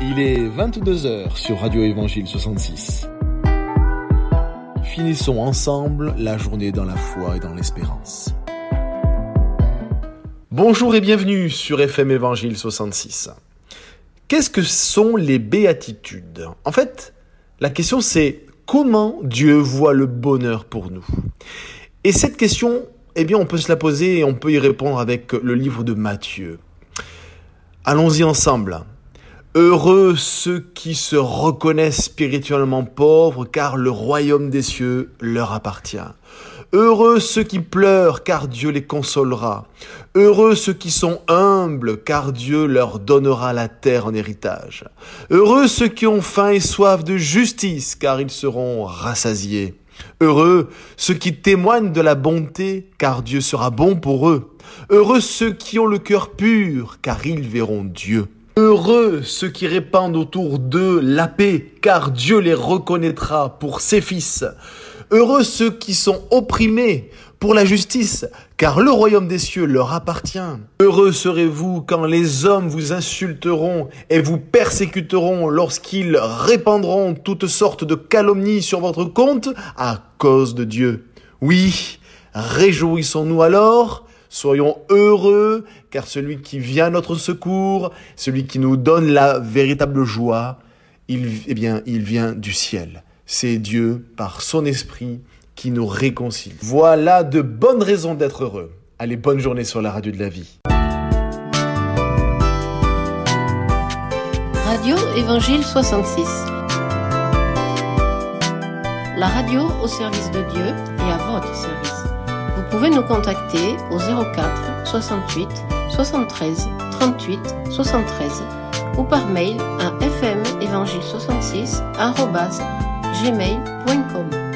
Il est 22h sur Radio Évangile 66. Finissons ensemble la journée dans la foi et dans l'espérance. Bonjour et bienvenue sur FM Évangile 66. Qu'est-ce que sont les béatitudes ? En fait, la question c'est comment Dieu voit le bonheur pour nous ? Et cette question, on peut se la poser et on peut y répondre avec le livre de Matthieu. Allons-y ensemble. Heureux ceux qui se reconnaissent spirituellement pauvres, car le royaume des cieux leur appartient. Heureux ceux qui pleurent, car Dieu les consolera. Heureux ceux qui sont humbles, car Dieu leur donnera la terre en héritage. Heureux ceux qui ont faim et soif de justice, car ils seront rassasiés. Heureux ceux qui témoignent de la bonté, car Dieu sera bon pour eux. Heureux ceux qui ont le cœur pur, car ils verront Dieu. Heureux ceux qui répandent autour d'eux la paix, car Dieu les reconnaîtra pour ses fils. Heureux ceux qui sont opprimés pour la justice, car le royaume des cieux leur appartient. Heureux serez-vous quand les hommes vous insulteront et vous persécuteront lorsqu'ils répandront toutes sortes de calomnies sur votre compte à cause de Dieu. Oui, réjouissons-nous alors. Soyons heureux, car celui qui vient à notre secours, celui qui nous donne la véritable joie, il vient du ciel. C'est Dieu, par son esprit, qui nous réconcilie. Voilà de bonnes raisons d'être heureux. Allez, bonne journée sur la radio de la vie. Radio Évangile 66. La radio au service de Dieu et à votre service. Vous pouvez nous contacter au 04 68 73 38 73 ou par mail à fmevangile66@gmail.com.